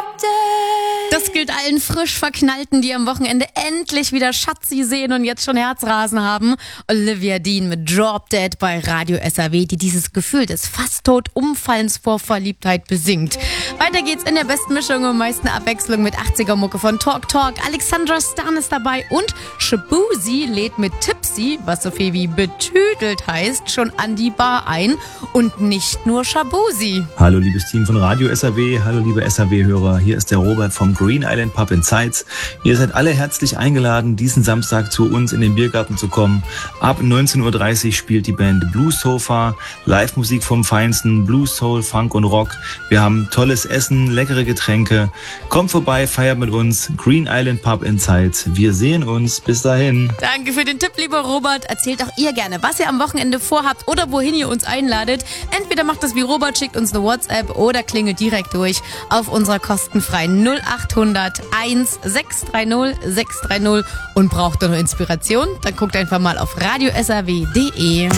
Das gilt allen frisch Verknallten, die am Wochenende endlich wieder Schatzi sehen und jetzt schon Herzrasen haben. Olivia Dean mit Drop Dead bei Radio SAW, die dieses Gefühl des fast tot Umfallens vor Verliebtheit besingt. Weiter geht's in der besten Mischung und meisten Abwechslung mit 80er-Mucke von Talk Talk. Alexandra Stan ist dabei und Shaboozey lädt mit Tipsy, was so viel wie betüdelt heißt, schon an die Bar ein. Und nicht nur Shaboozey. Hallo liebes Team von Radio SAW, hallo liebe SAW-Hörer, hier ist der Robert vom Green Island Pub in Zeitz. Ihr seid alle herzlich eingeladen, diesen Samstag zu uns in den Biergarten zu kommen. Ab 19.30 Uhr spielt die Band Blues Sofa, Live-Musik vom Feinsten, Blues, Soul, Funk und Rock. Wir haben tolles Essen, leckere Getränke. Kommt vorbei, feiert mit uns. Green Island Pub in Zeitz. Wir sehen uns. Bis dahin. Danke für den Tipp, lieber Robert. Erzählt auch ihr gerne, was ihr am Wochenende vorhabt oder wohin ihr uns einladet. Entweder macht das wie Robert, schickt uns eine WhatsApp oder klingelt direkt durch auf unserer kostenfreien 0800 1630 630 und braucht ihr noch Inspiration? Dann guckt einfach mal auf radiosaw.de.